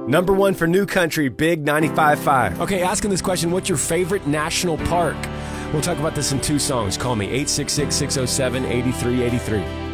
Number one for New Country, Big 95.5. Okay, asking this question, what's your favorite national park? We'll talk about this in 2 songs. Call me, 866-607-8383.